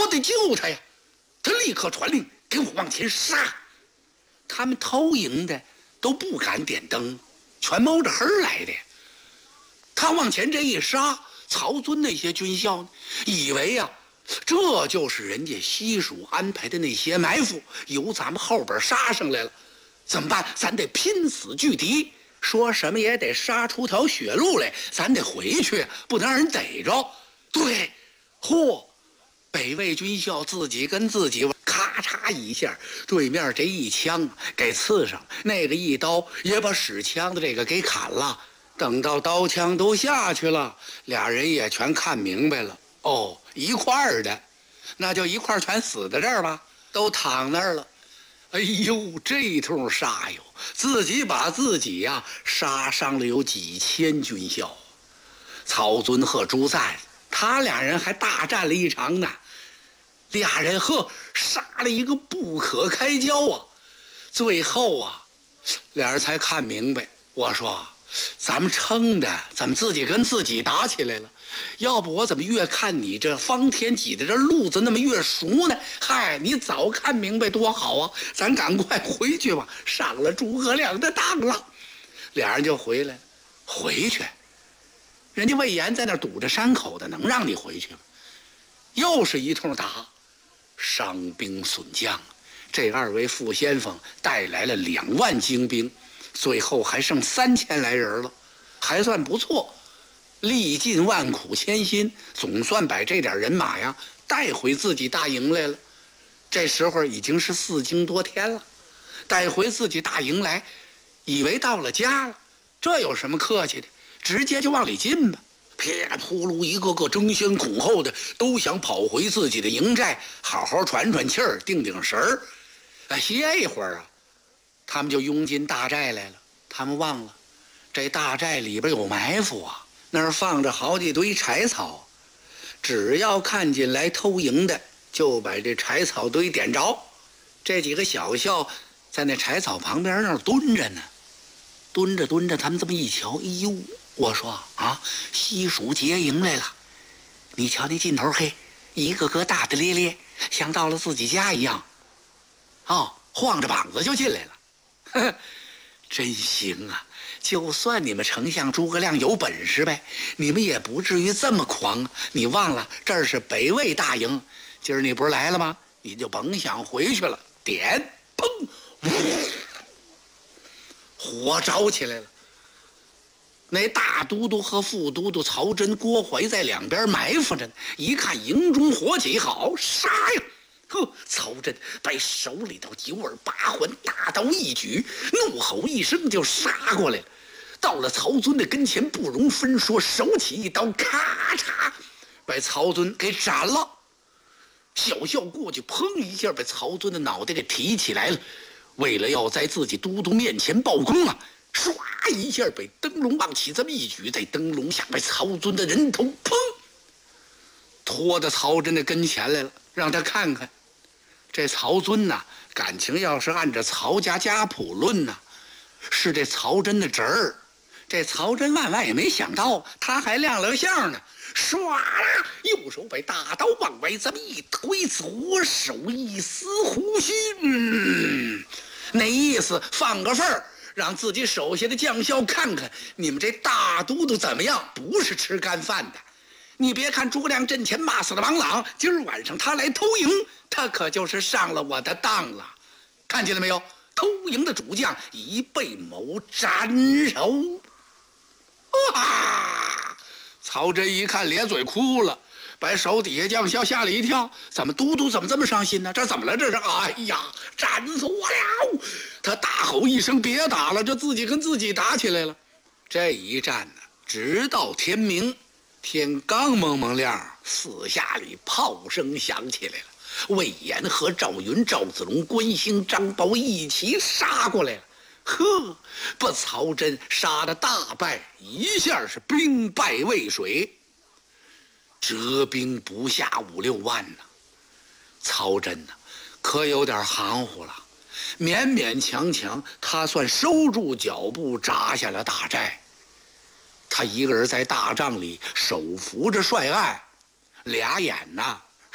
我得救他呀！他立刻传令，给我往前杀。他们偷营的都不敢点灯，全摸着黑来的。他往前这一杀，曹遵那些军校以为啊，这就是人家西蜀安排的那些埋伏，由咱们后边杀上来了。怎么办？咱得拼死拒敌，说什么也得杀出条血路来，咱得回去，不能让人逮着。对，嚯！北魏军校自己跟自己咔嚓一下，对面这一枪给刺上，那个一刀也把使枪的这个给砍了。等到刀枪都下去了，俩人也全看明白了。哦，一块儿的，那就一块儿全死在这儿吧，都躺那儿了。哎呦，这通杀哟，自己把自己呀杀伤了有几千军校。曹遵和朱赞，他俩人还大战了一场呢。俩人杀了一个不可开交啊！最后啊，俩人才看明白。我说，咱们撑的，咱们自己跟自己打起来了。要不我怎么越看你这方天戟的这路子那么越熟呢？嗨，你早看明白多好啊！咱赶快回去吧，上了诸葛亮的当了。俩人就回来了。回去，人家魏延在那堵着山口的，能让你回去吗？又是一通打，伤兵损将。这二位副先锋带来了2万精兵，最后还剩3000来人了，还算不错。历尽万苦千辛，总算把这点人马呀带回自己大营来了。这时候已经是4更多天了，带回自己大营来，以为到了家了，这有什么客气的，直接就往里进吧。噼里扑噜，一个个争先恐后的都想跑回自己的营寨，好好喘喘气儿，定定神儿。歇一会儿啊，他们就拥进大寨来了。他们忘了，这大寨里边有埋伏啊，那儿放着好几堆柴草，只要看见来偷营的，就把这柴草堆点着。这几个小校在那柴草旁边那儿蹲着呢，蹲着蹲着，他们这么一瞧，哎呦！我说啊，西蜀结营来了！你瞧那劲头，嘿，一个个大大咧咧，像到了自己家一样。哦，晃着膀子就进来了，呵呵，真行啊！就算你们丞相诸葛亮有本事呗，你们也不至于这么狂。你忘了这儿是北魏大营，今儿你不是来了吗？你就甭想回去了。点，砰，火着起来了。那大都督和副都督曹真、郭淮在两边埋伏着呢，一看营中火起，好杀呀！曹真把手里头9耳8环大刀一举，怒吼一声就杀过来了。到了曹遵的跟前，不容分说，手起一刀，咔嚓，把曹遵给斩了。小校过去，砰一下把曹遵的脑袋给提起来了。为了要在自己都督面前报功啊，唰一下被灯笼棒起这么一举，在灯笼下把曹遵的人头砰拖到曹真的跟前来了，让他看看。这曹遵呐，感情要是按照曹家家谱论呐，是这曹真的侄儿。这曹真万万也没想到，他还亮了个相呢。唰啦，右手把大刀往外这么一推，左手一撕胡须，那意思放个份儿，让自己手下的将校看看你们这大都督怎么样，不是吃干饭的。你别看诸葛亮阵前骂死了王朗，今儿晚上他来偷营，他可就是上了我的当了。看见了没有？偷营的主将已被某斩首。啊！曹真一看咧嘴哭了，把手底下将校吓了一跳。怎么都督怎么这么伤心呢？这怎么了？这是？哎呀，斩死我了！他大吼一声：“别打了！”这自己跟自己打起来了。这一战呢，直到天明。天刚蒙蒙亮，四下里炮声响起来了。魏延和赵云、赵子龙、关兴、张宝一起杀过来了。呵，把曹真杀得大败，一下是兵败渭水，折兵不下5、6万呢。曹真呢，可有点含糊了，勉勉强强他算收住脚步，扎下了大寨。他一个人在大帐里手扶着帅案，俩眼呐